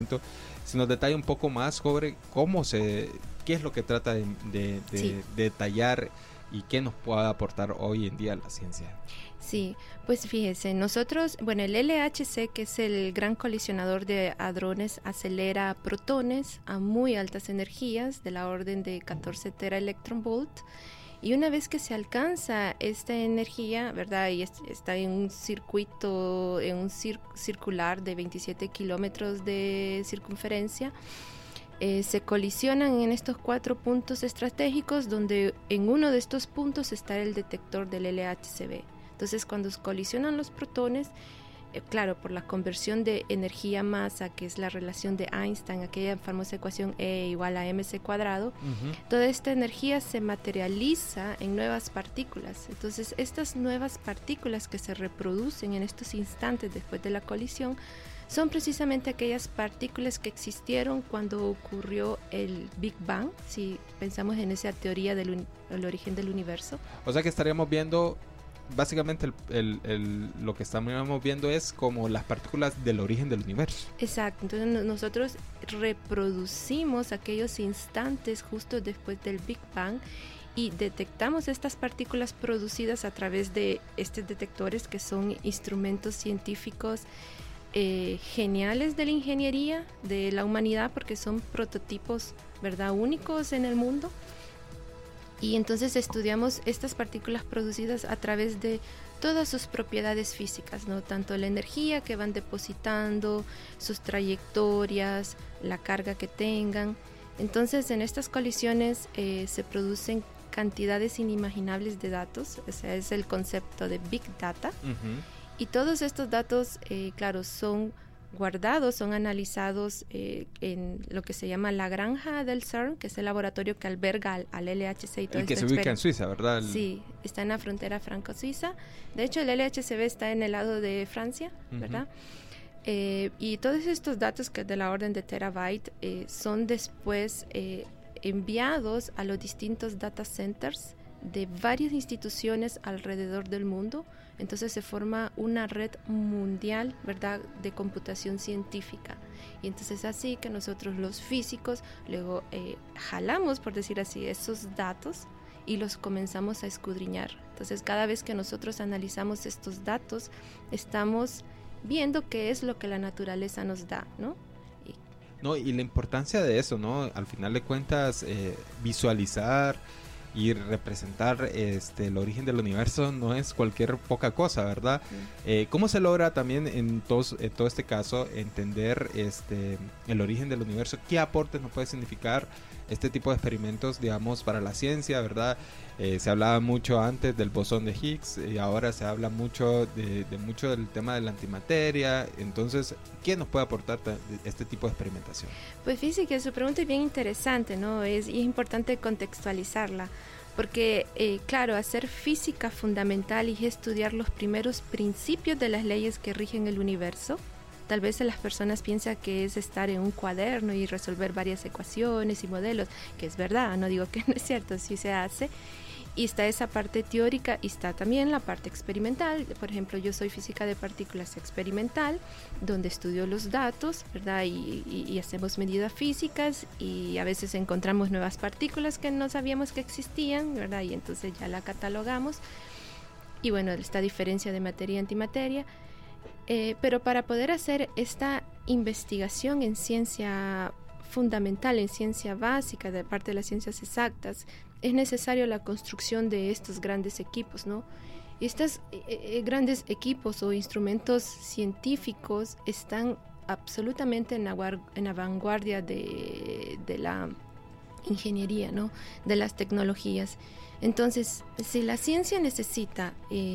proyecto, si nos detalla un poco más sobre qué es lo que trata de detallar y qué nos puede aportar hoy en día la ciencia. Sí, pues fíjese, nosotros, bueno, el LHC, que es el Gran Colisionador de Hadrones, acelera protones a muy altas energías, de la orden de 14 teraelectronvolt, y una vez que se alcanza esta energía, ¿verdad? Y está en un circuito, en un circular de 27 kilómetros de circunferencia, se colisionan en estos 4 puntos estratégicos, donde en uno de estos puntos está el detector del LHCb. Entonces, cuando colisionan los protones, claro, por la conversión de energía-masa, que es la relación de Einstein, aquella famosa ecuación E igual a mc cuadrado, toda esta energía se materializa en nuevas partículas. Entonces, estas nuevas partículas que se reproducen en estos instantes después de la colisión son precisamente aquellas partículas que existieron cuando ocurrió el Big Bang, si pensamos en esa teoría del origen del universo. O sea que estaríamos viendo, básicamente lo que estamos viendo es como las partículas del origen del universo. Exacto, entonces nosotros reproducimos aquellos instantes justo después del Big Bang y detectamos estas partículas producidas a través de estos detectores, que son instrumentos científicos geniales de la ingeniería de la humanidad, porque son prototipos, ¿verdad?, únicos en el mundo. Y entonces estudiamos estas partículas producidas a través de todas sus propiedades físicas, ¿no? Tanto la energía que van depositando, sus trayectorias, la carga que tengan. Entonces, en estas colisiones se producen cantidades inimaginables de datos, o sea, es el concepto de Big Data. Y todos estos datos, claro, son guardados, son analizados en lo que se llama la granja del CERN, que es el laboratorio que alberga al LHC y todo. El que se ubica en Suiza, ¿verdad? Sí, está en la frontera franco-suiza. De hecho, el LHCb está en el lado de Francia, ¿verdad? Y todos estos datos, que de la orden de terabyte, son después enviados a los distintos data centers de varias instituciones alrededor del mundo. Entonces se forma una red mundial, ¿verdad?, de computación científica. Y entonces así que nosotros los físicos luego jalamos, por decir así, esos datos y los comenzamos a escudriñar. Entonces cada vez que nosotros analizamos estos datos, estamos viendo qué es lo que la naturaleza nos da, ¿no? Y la importancia de eso, ¿no? Al final de cuentas, visualizar y representar el origen del universo no es cualquier poca cosa, ¿verdad? ¿Cómo se logra también en todo este caso entender el origen del universo? ¿Qué aportes nos puede significar este tipo de experimentos, digamos, para la ciencia, ¿verdad? Se hablaba mucho antes del bosón de Higgs y ahora se habla mucho mucho del tema de la antimateria. Entonces, ¿qué nos puede aportar este tipo de experimentación? Pues fíjese que su pregunta es bien interesante, ¿no? Y es importante contextualizarla, porque, claro, hacer física fundamental y estudiar los primeros principios de las leyes que rigen el universo, tal vez las personas piensan que es estar en un cuaderno y resolver varias ecuaciones y modelos, que es verdad, no digo que no es cierto, sí se hace. Y está esa parte teórica y está también la parte experimental. Por ejemplo, yo soy física de partículas experimental, donde estudio los datos, ¿verdad? Y hacemos medidas físicas y a veces encontramos nuevas partículas que no sabíamos que existían, ¿verdad? Y entonces ya la catalogamos. Y bueno, esta diferencia de materia y antimateria. Pero para poder hacer esta investigación en ciencia fundamental, en ciencia básica, de parte de las ciencias exactas, es necesario la construcción de estos grandes equipos, ¿no? Estos grandes equipos o instrumentos científicos están absolutamente en la vanguardia de la ingeniería, ¿no?, de las tecnologías. Entonces, si la ciencia necesita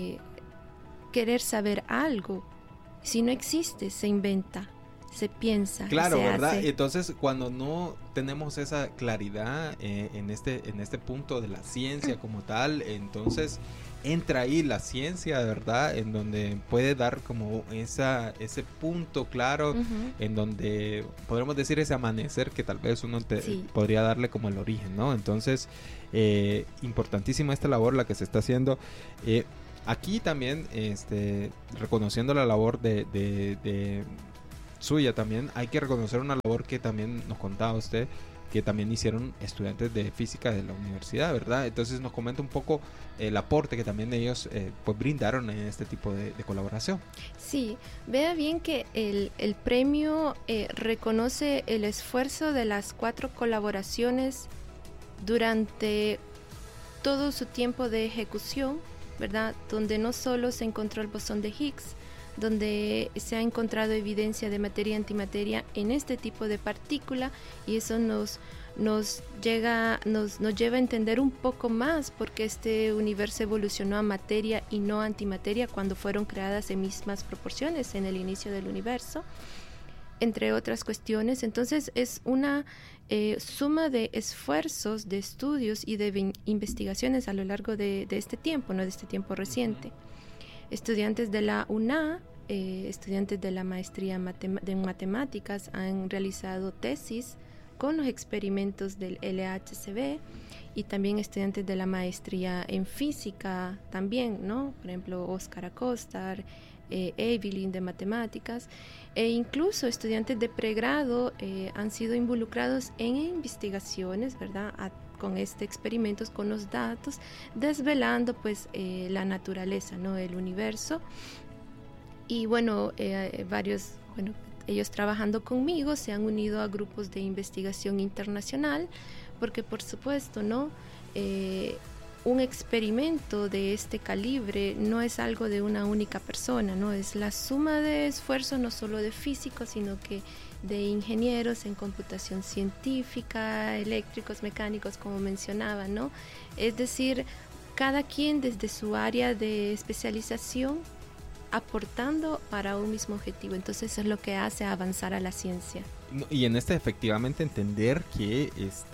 querer saber algo, si no existe, se inventa, se piensa, claro, se ¿verdad? hace. Entonces, cuando no tenemos esa claridad en este punto de la ciencia como tal, entonces entra ahí la ciencia, ¿verdad? En donde puede dar como ese punto claro, en donde podríamos decir ese amanecer que tal vez uno podría darle como el origen, ¿no? Entonces, importantísima esta labor la que se está haciendo. Aquí también, reconociendo la labor de suya también. Hay que reconocer una labor que también nos contaba usted, que también hicieron estudiantes de física de la universidad, ¿verdad? Entonces nos comenta un poco el aporte que también ellos pues brindaron en este tipo de colaboración. Sí, vea bien que el premio reconoce el esfuerzo de las 4 colaboraciones durante todo su tiempo de ejecución, ¿verdad? Donde no solo se encontró el bosón de Higgs, donde se ha encontrado evidencia de materia-antimateria en este tipo de partícula, y eso nos lleva a entender un poco más por qué este universo evolucionó a materia y no antimateria cuando fueron creadas en mismas proporciones en el inicio del universo, entre otras cuestiones. Entonces es una suma de esfuerzos, de estudios y de investigaciones a lo largo de este tiempo, ¿no? De este tiempo reciente. Estudiantes de la UNA, estudiantes de la maestría de matemáticas han realizado tesis con los experimentos del LHCb, y también estudiantes de la maestría en física también, ¿no? Por ejemplo, Oscar Acosta, Evelyn de matemáticas, e incluso estudiantes de pregrado han sido involucrados en investigaciones, ¿verdad? Con experimentos, con los datos, desvelando pues la naturaleza, ¿no? El universo. Y bueno, ellos trabajando conmigo se han unido a grupos de investigación internacional, porque por supuesto, ¿no? Un experimento de este calibre no es algo de una única persona, ¿no? Es la suma de esfuerzos no solo de físicos, sino que de ingenieros en computación científica, eléctricos, mecánicos, como mencionaba, ¿no? Es decir, cada quien desde su área de especialización aportando para un mismo objetivo. Entonces es lo que hace avanzar a la ciencia. Y en efectivamente entender que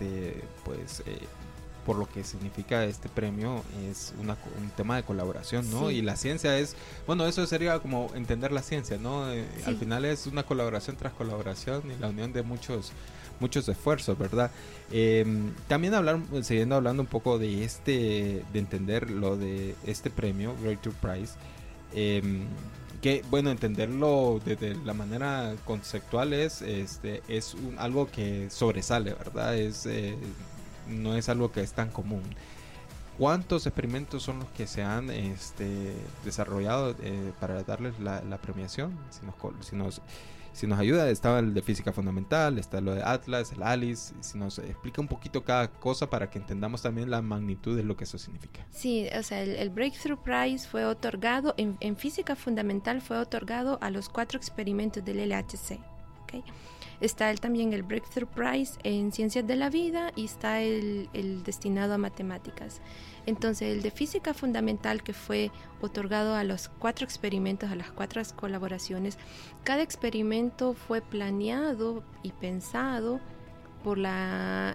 por lo que significa este premio es un tema de colaboración, ¿no? Sí. Y la ciencia es, bueno, eso sería como entender la ciencia, ¿no? Sí. Al final es una colaboración tras colaboración y la unión de muchos esfuerzos, ¿verdad? También siguiendo hablando un poco de entender lo de este premio, Breakthrough Prize, que bueno, entenderlo desde la manera conceptual es algo que sobresale, ¿verdad? No es algo que es tan común. ¿Cuántos experimentos son los que se han desarrollado para darles la premiación? Si nos ayuda, estaba el de física fundamental, está lo de Atlas, el ALICE. Si nos explica un poquito cada cosa para que entendamos también la magnitud de lo que eso significa. Sí, o sea, el Breakthrough Prize fue otorgado, en física fundamental fue otorgado a los 4 experimentos del LHC, ¿okay? Está también el Breakthrough Prize en Ciencias de la Vida, y está el destinado a matemáticas. Entonces, el de física fundamental, que fue otorgado a los 4 experimentos, a las 4 colaboraciones, cada experimento fue planeado y pensado por la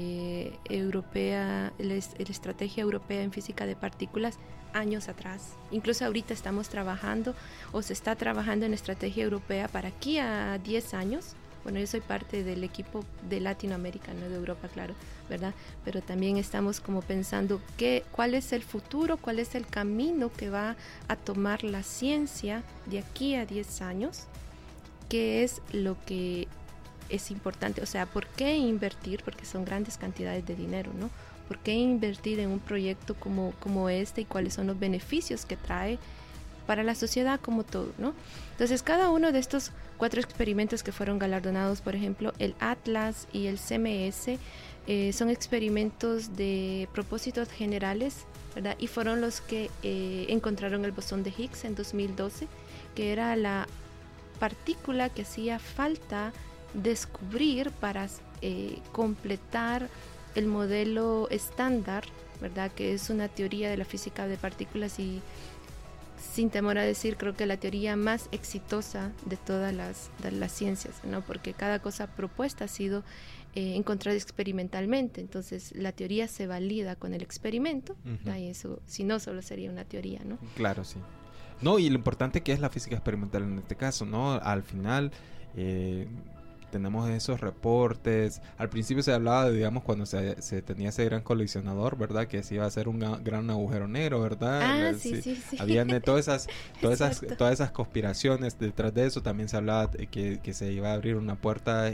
Estrategia Europea en Física de Partículas años atrás. Incluso ahorita estamos trabajando, o se está trabajando en estrategia europea para aquí a 10 años. Bueno, yo soy parte del equipo de Latinoamérica, no de Europa, claro, ¿verdad? Pero también estamos como pensando cuál es el futuro, cuál es el camino que va a tomar la ciencia de aquí a 10 años, qué es lo que es importante, o sea, ¿por qué invertir? Porque son grandes cantidades de dinero, ¿no? ¿Por qué invertir en un proyecto como este, y cuáles son los beneficios que trae para la sociedad como todo, ¿no? Entonces, cada uno de estos 4 experimentos que fueron galardonados, por ejemplo, el Atlas y el CMS, son experimentos de propósitos generales, ¿verdad? Y fueron los que encontraron el bosón de Higgs en 2012, que era la partícula que hacía falta descubrir para completar el modelo estándar, ¿verdad? Que es una teoría de la física de partículas, y sin temor a decir, creo que la teoría más exitosa de todas las ciencias, ¿no? Porque cada cosa propuesta ha sido encontrada experimentalmente. Entonces, la teoría se valida con el experimento, uh-huh. Y eso, si no, solo sería una teoría, ¿no? Claro, sí. No, y lo importante que es la física experimental en este caso, ¿no? Al final, tenemos esos reportes. Al principio se hablaba, digamos, cuando se tenía ese gran colisionador, ¿verdad? Que se iba a hacer un gran agujero negro, ¿verdad? Sí. Habían todas esas conspiraciones detrás de eso. También se hablaba que se iba a abrir una puerta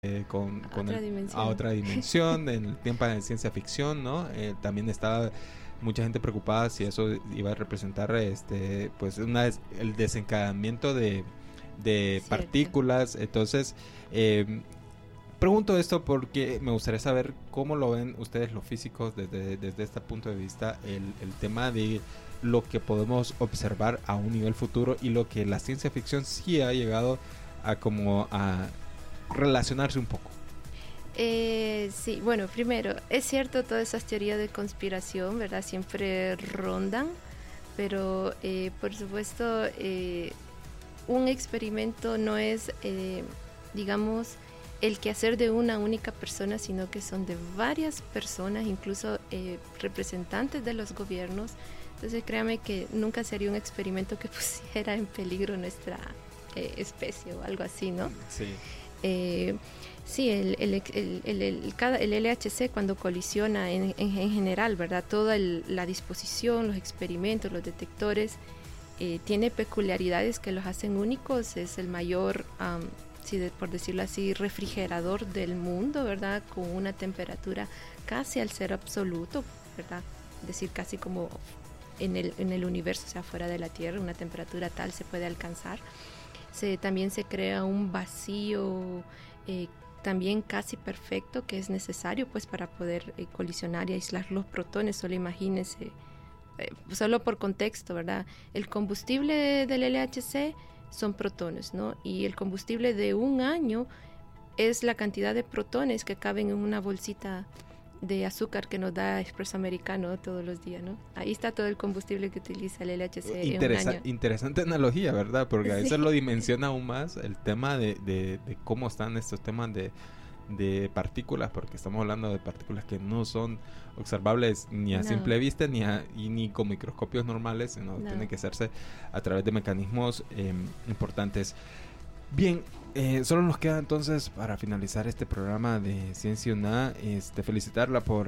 a otra dimensión en el tiempo de ciencia ficción, ¿no? También estaba mucha gente preocupada si eso iba a representar pues el desencadenamiento de partículas. Entonces pregunto esto porque me gustaría saber cómo lo ven ustedes los físicos desde este punto de vista, el tema de lo que podemos observar a un nivel futuro y lo que la ciencia ficción sí ha llegado a relacionarse un poco. Sí, bueno, primero, es cierto, todas esas teorías de conspiración, ¿verdad? Siempre rondan, pero por supuesto, un experimento no es, digamos, el quehacer de una única persona, sino que son de varias personas, incluso representantes de los gobiernos. Entonces, créame que nunca sería un experimento que pusiera en peligro nuestra especie o algo así, ¿no? Sí. Sí, el LHC cuando colisiona en general, ¿verdad? Toda la disposición, los experimentos, los detectores, tiene peculiaridades que los hacen únicos. Es el mayor, por decirlo así, refrigerador del mundo, ¿verdad? Con una temperatura casi al cero absoluto, ¿verdad? Es decir, casi como en el universo, o sea, fuera de la Tierra, una temperatura tal se puede alcanzar. También se crea un vacío también casi perfecto que es necesario pues para poder colisionar y aislar los protones. Solo imagínense, solo por contexto, ¿verdad? El combustible del LHC son protones, ¿no? Y el combustible de un año es la cantidad de protones que caben en una bolsita de azúcar que nos da Expreso Americano todos los días, ¿no? Ahí está todo el combustible que utiliza el LHC en un año. Interesante analogía, ¿verdad? Porque a veces lo dimensiona aún más el tema de cómo están estos temas de partículas, porque estamos hablando de partículas que no son observables ni a simple vista ni con microscopios normales, sino tiene que hacerse a través de mecanismos importantes. Bien, solo nos queda entonces para finalizar este programa de Ciencia UNA, felicitarla por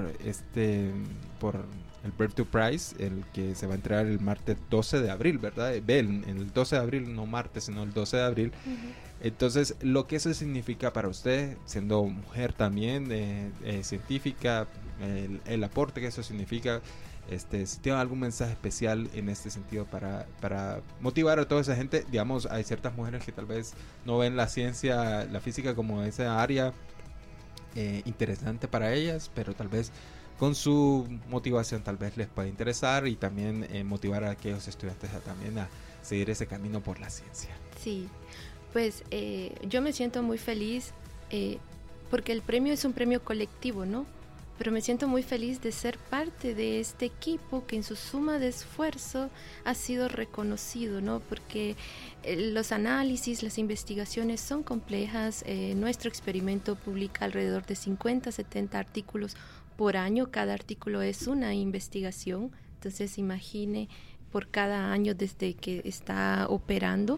el Breakthrough Prize, el que se va a entregar el martes 12 de abril, ¿verdad? El 12 de abril, no martes, sino el 12 de abril. Uh-huh. Entonces, lo que eso significa para usted, siendo mujer también, científica, el aporte que eso significa, si tiene algún mensaje especial en este sentido para motivar a toda esa gente. Digamos, hay ciertas mujeres que tal vez no ven la ciencia, la física como esa área interesante para ellas, pero tal vez con su motivación tal vez les puede interesar y también motivar a aquellos estudiantes también a seguir ese camino por la ciencia. Sí, pues yo me siento muy feliz porque el premio es un premio colectivo, ¿no? Pero me siento muy feliz de ser parte de este equipo que en su suma de esfuerzo ha sido reconocido, ¿no? Porque los análisis, las investigaciones son complejas. Nuestro experimento publica alrededor de 50, 70 artículos por año. Cada artículo es una investigación. Entonces, imagine por cada año desde que está operando.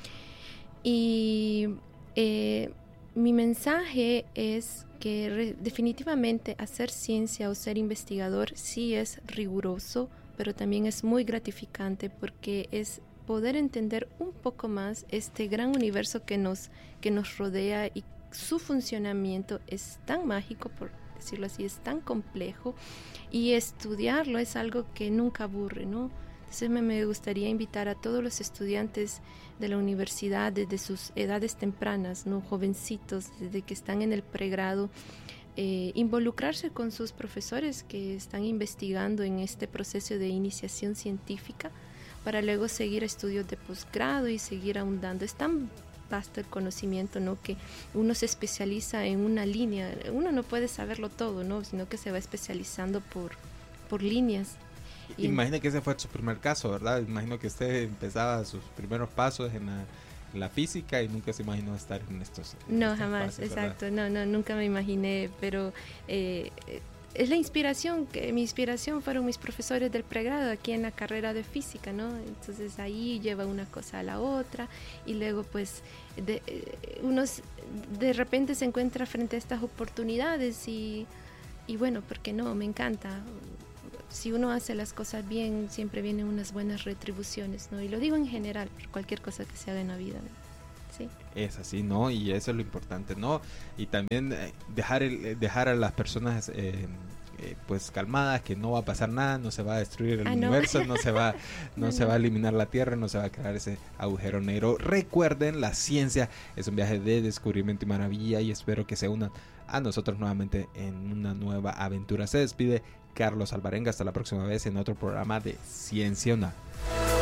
Y mi mensaje es que definitivamente hacer ciencia o ser investigador sí es riguroso, pero también es muy gratificante porque es poder entender un poco más este gran universo que nos rodea, y su funcionamiento es tan mágico, por decirlo así, es tan complejo, y estudiarlo es algo que nunca aburre, ¿no? Entonces me gustaría invitar a todos los estudiantes de la universidad desde sus edades tempranas, ¿no? Jovencitos, desde que están en el pregrado, involucrarse con sus profesores que están investigando en este proceso de iniciación científica para luego seguir estudios de posgrado y seguir ahondando. Es tan vasto el conocimiento, ¿no? Que uno se especializa en una línea. Uno no puede saberlo todo, ¿no? Sino que se va especializando por líneas. Imagino que ese fue su primer caso, ¿verdad? Imagino que usted empezaba sus primeros pasos en la física y nunca se imaginó estar en estos No, jamás, pasos, exacto. No, nunca me imaginé, pero es la inspiración, que mi inspiración fueron mis profesores del pregrado aquí en la carrera de física, ¿no? Entonces ahí lleva una cosa a la otra y luego pues uno de repente se encuentra frente a estas oportunidades y bueno, ¿por qué no? Me encanta. Si uno hace las cosas bien, siempre vienen unas buenas retribuciones, ¿no? Y lo digo en general, por cualquier cosa que se haga en la vida, ¿no? Sí. Es así, ¿no? Y eso es lo importante, ¿no? Y también dejar a las personas pues calmadas, que no va a pasar nada, no se va a destruir el universo, no se va a eliminar la Tierra, no se va a crear ese agujero negro. Recuerden, la ciencia es un viaje de descubrimiento y maravilla, y espero que se unan a nosotros nuevamente en una nueva aventura. Se despide Carlos Alvarenga, hasta la próxima vez en otro programa de Ciencia UNAM.